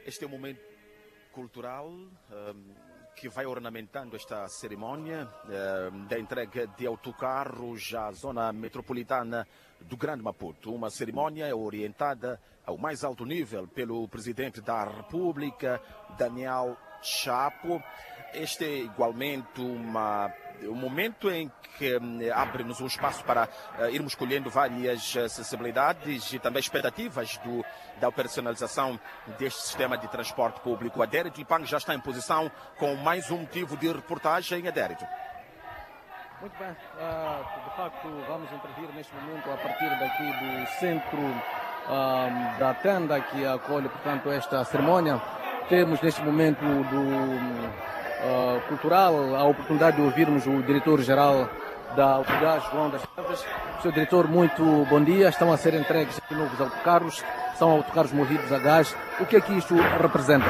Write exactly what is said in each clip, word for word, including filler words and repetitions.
Este é um momento cultural um, que vai ornamentando esta cerimónia um, da entrega de autocarros à zona metropolitana do Grande Maputo. Uma cerimónia orientada ao mais alto nível pelo Presidente da República, Daniel Chapo. Este é igualmente uma, um momento em que um, abre-nos um espaço para uh, irmos colhendo várias uh, sensibilidades e também expectativas do, da operacionalização deste sistema de transporte público. Adérito Lipang já está em posição com mais um motivo de reportagem. Adérito. Muito bem. Uh, de facto, vamos intervir neste momento a partir daqui do centro uh, da tenda que acolhe, portanto, esta cerimónia. Temos neste momento do Uh, cultural a oportunidade de ouvirmos o diretor-geral da Autogás, João das Chaves. Senhor diretor, muito bom dia. Estão a ser entregues aqui novos autocarros, são autocarros movidos a gás. O que é que isto representa?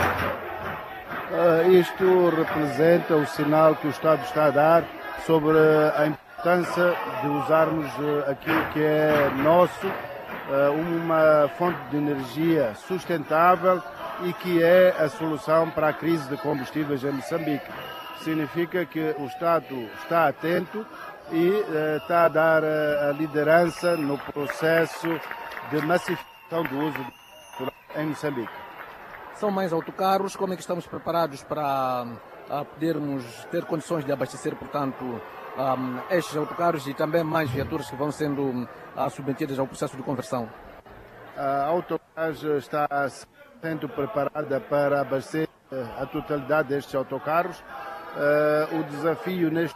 Uh, isto representa o sinal que o Estado está a dar sobre a importância de usarmos uh, aquilo que é nosso, uh, uma fonte de energia sustentável e que é a solução para a crise de combustíveis em Moçambique. Significa que o Estado está atento e uh, está a dar uh, a liderança no processo de massificação do uso do em Moçambique. São mais autocarros, como é que estamos preparados para uh, podermos ter condições de abastecer, portanto, um, estes autocarros e também mais viaturas que vão sendo uh, submetidas ao processo de conversão? A Autogás está sendo preparada para abastecer a totalidade destes autocarros. Uh, o desafio neste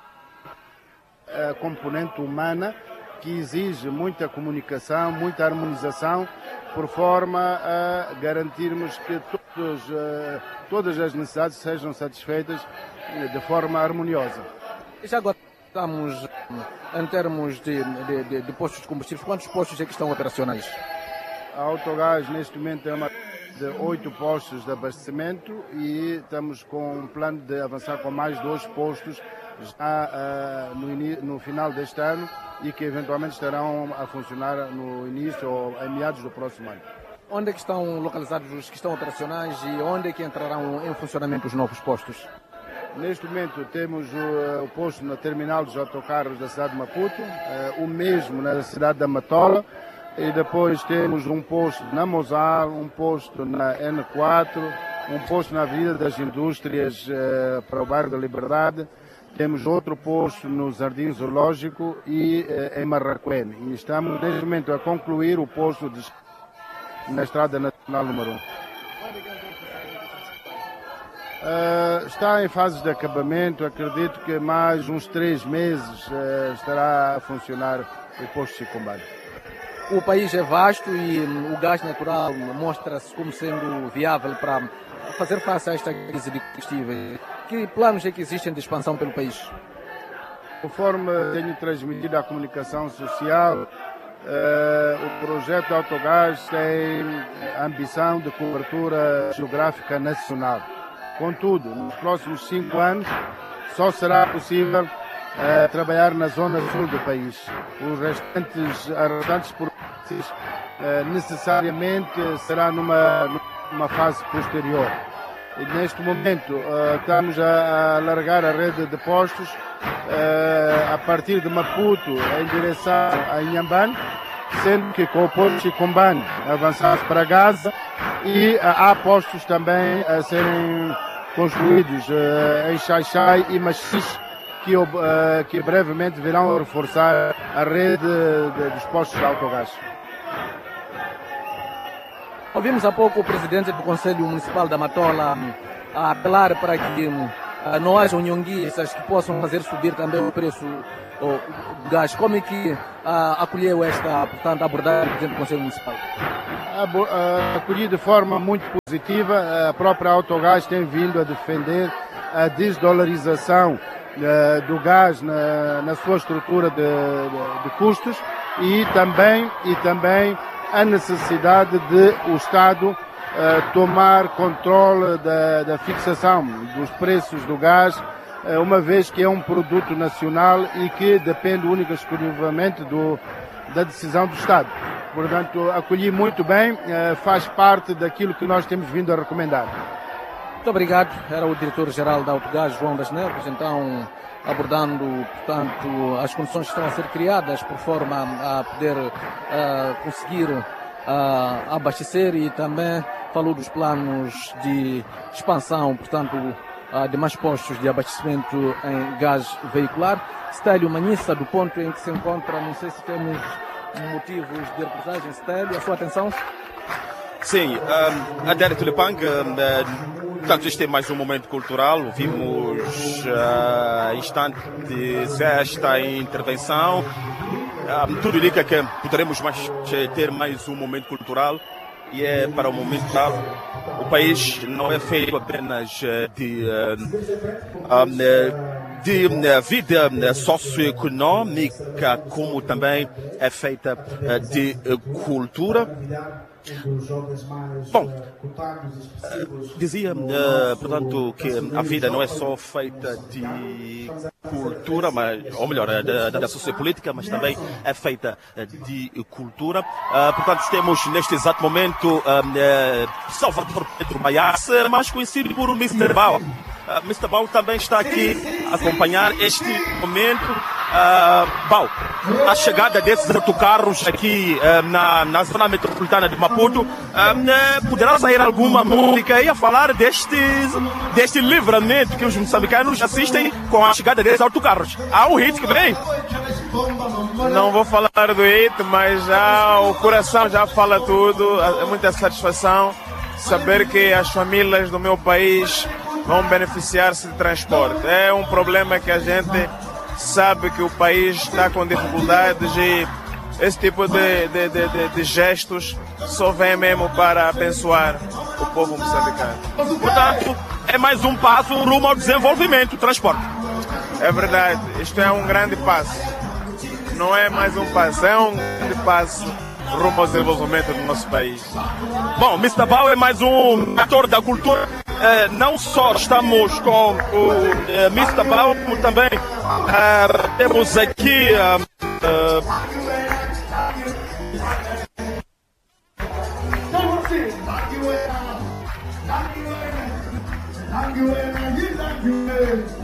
uh, componente humana, que exige muita comunicação, muita harmonização, por forma a garantirmos que todos, uh, todas as necessidades sejam satisfeitas de forma harmoniosa. Já agora estamos em termos de, de, de, de postos de combustíveis, quantos postos é que estão operacionais? A Autogás neste momento é uma de oito postos de abastecimento e estamos com um plano de avançar com mais dois postos já uh, no, no final deste ano e que eventualmente estarão a funcionar no início ou em meados do próximo ano. Onde é que estão localizados os que estão operacionais e onde é que entrarão em funcionamento os novos postos? Neste momento temos o, o posto na terminal dos autocarros da cidade de Maputo, uh, o mesmo na cidade da Matola. E depois temos um posto na Mozal, um posto na N quatro, um posto na Avenida das Indústrias eh, para o bairro da Liberdade. Temos outro posto no Jardim Zoológico e eh, em Marraquém. E estamos neste momento a concluir o posto de... na Estrada Nacional número um. Uh, está em fase de acabamento. Acredito que mais uns três meses uh, estará a funcionar o posto de Chicombane. O país é vasto e o gás natural mostra-se como sendo viável para fazer face a esta crise de combustíveis. Que planos é que existem de expansão pelo país? Conforme tenho transmitido à comunicação social, eh, o projeto Autogás tem a ambição de cobertura geográfica nacional. Contudo, nos próximos cinco anos só será possível eh, trabalhar na zona sul do país. Os restantes, as restantes províncias eh, necessariamente será numa, numa fase posterior. E neste momento uh, estamos a alargar a rede de postos uh, a partir de Maputo em direção a Inhambane, sendo que com o posto de Chicombane avançamos para Gaza e uh, há postos também a serem construídos uh, em Xai-Xai e Machis que, uh, que brevemente virão reforçar a rede de, de, dos postos de Autogás. Ouvimos há pouco o presidente do Conselho Municipal da Matola a apelar para que uh, não haja unhonguistas que possam fazer subir também o preço do gás. Como é que uh, acolheu esta, portanto, abordagem do presidente do Conselho Municipal? Uh, acolhi de forma muito positiva. A própria Autogás tem vindo a defender a desdolarização uh, do gás na, na sua estrutura de, de, de custos e também, e também a necessidade de o Estado uh, tomar controle da, da fixação dos preços do gás, uh, uma vez que é um produto nacional e que depende única e exclusivamente do, da decisão do Estado. Portanto, acolhi muito bem, faz parte daquilo que nós temos vindo a recomendar. Muito obrigado. Era o diretor-geral da Autogás, João das Neves, então abordando, portanto, as condições que estão a ser criadas por forma a poder uh, conseguir uh, abastecer, e também falou dos planos de expansão, portanto, uh, de mais postos de abastecimento em gás veicular. Stélio Manhissa, do ponto em que se encontra, não sei se temos motivos de reportagem. Stélio, a sua atenção? Sim, um, a Dere Tulipang, um, portanto, este é mais um momento cultural. Vimos uh, instantes esta intervenção. Um, tudo indica que poderemos mais, ter mais um momento cultural, e é para o momento cultural. O país não é feito apenas de, de, de vida socioeconômica, como também é feita de cultura. Bom, dizia, uh, portanto, que a vida não é só feita de cultura, mas, ou melhor, da, da sociopolítica, mas também é feita de cultura. Uh, portanto, temos neste exato momento uh, uh, Salvador Pedro Maias, mais conhecido por mister Bau. Uh, mister Bau também está aqui a acompanhar este momento. Uh, Bau, a chegada desses autocarros aqui uh, na, na zona metropolitana de Maputo, uh, uh, poderá sair alguma música e a falar deste, deste livramento que os moçambicanos assistem com a chegada desses autocarros. Há um hit que vem? Não vou falar do hit, mas já, o coração já fala tudo. É muita satisfação saber que as famílias do meu país vão beneficiar-se de transporte. É um problema que a gente sabe que o país está com dificuldades, e esse tipo de, de, de, de, de gestos só vem mesmo para abençoar o povo moçambicano. Portanto, é mais um passo rumo ao desenvolvimento do transporte. É verdade, isto é um grande passo. Não é mais um passo, é um grande passo rumo ao desenvolvimento do nosso país. Bom, mister Bau é mais um ator da cultura. Eh, não só estamos com o eh, mister Bau, como também eh, temos aqui eh, eh,